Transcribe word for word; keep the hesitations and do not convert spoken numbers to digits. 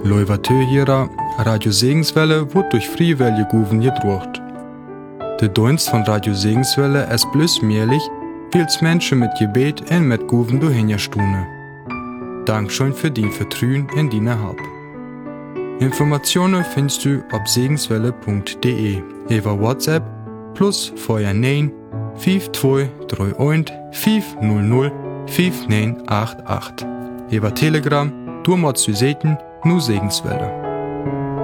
Leuvatö hierer, Radio Segenswelle wird durch Friewelle Guven gedruckt. Der Dienst von Radio Segenswelle ist bloß möglich, weil's Menschen mit Gebet und mit Guven durchhinstune. Dankeschön für dein Vertrauen in deine Help. Informationen findest du auf segenswelle punkt de, über WhatsApp plus vorher neun fünf zwei drei eins fünf null null fünf neun acht acht. Über Telegram, du machst du Seiten, nur Segenswelle.